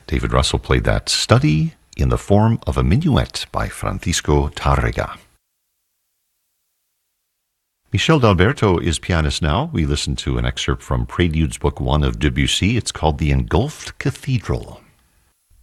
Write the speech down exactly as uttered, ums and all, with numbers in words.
David Russell played that Study in the Form of a Minuet by Francisco Tárrega. Michel d'Alberto is pianist now. We listened to an excerpt from Preludes Book One of Debussy. It's called The Engulfed Cathedral.